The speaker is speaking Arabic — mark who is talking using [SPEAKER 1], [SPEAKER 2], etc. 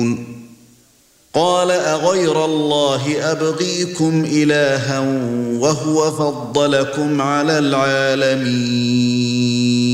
[SPEAKER 1] قال أغير الله أبغيكم إلها وهو فضلكم على العالمين